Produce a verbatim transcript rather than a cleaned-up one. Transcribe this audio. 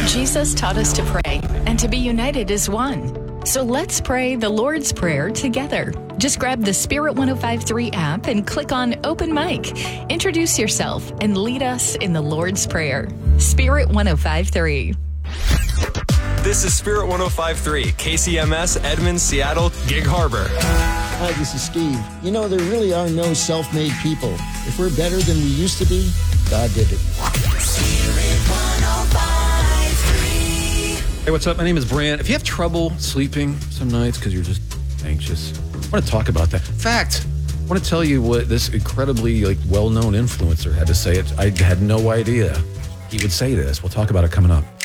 Jesus taught us to pray and to be united as one. So let's pray the Lord's Prayer together. Just grab the Spirit one oh five three app and click on Open Mic. Introduce yourself and lead us in the Lord's Prayer. Spirit one oh five three. This is Spirit one oh five three, K C M S, Edmonds, Seattle, Gig Harbor. Hi, this is Steve. You know, there really are no self-made people. If we're better than we used to be, God did it. Spirit one oh five three. Hey, what's up? My name is Brant. If you have trouble sleeping some nights because you're just anxious, I want to talk about that. In fact, I want to tell you what this incredibly like well-known influencer had to say. It. I had no idea he would say this. We'll talk about it coming up.